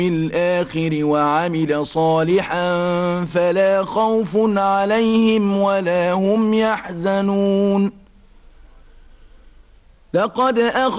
الآخر وعمل صالحا فلا خوف عليهم ولا هم يحزنون. لقد